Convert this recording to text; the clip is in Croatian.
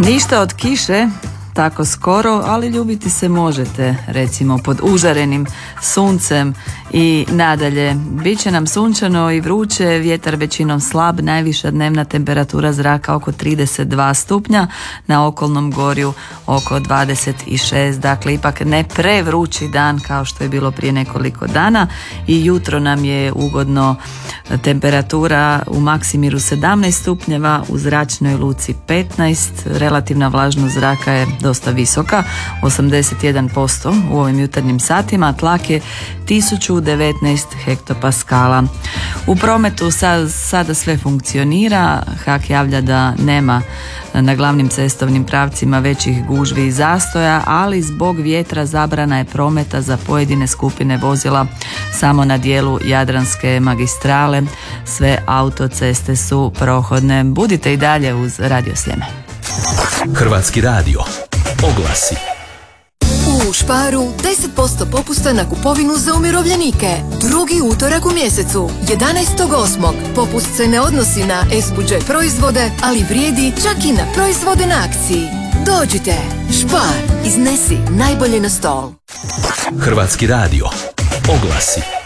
Ništa od kiše tako skoro, ali ljubiti se možete, recimo pod užarenim suncem i nadalje. Biće nam sunčano i vruće, vjetar većinom slab, najviša dnevna temperatura zraka oko 32 stupnja, na okolnom gorju oko 26, dakle ipak ne prevrući dan kao što je bilo prije nekoliko dana i jutro nam je ugodno, temperatura u Maksimiru 17 stupnjeva, u zračnoj luci 15, relativna vlažnost zraka je dosta visoka, 81% u ovim jutarnjim satima, tlak je 1019 hektopaskala. U prometu sada sve funkcionira, HAK javlja da nema na glavnim cestovnim pravcima većih gužvi i zastoja, ali zbog vjetra zabrana je prometa za pojedine skupine vozila samo na dijelu Jadranske magistrale. Sve autoceste su prohodne. Budite i dalje uz Radio Sljeme. Hrvatski radio. Oglasi. U Sparu 10% popusta na kupovinu za umirovljenike. Drugi utorak u mjesecu, 11.8. Popust se ne odnosi na S-Budget proizvode, ali vrijedi čak i na proizvode na akciji. Dođite, Spar, iznesi najbolje na stol. Hrvatski radio. Oglasi.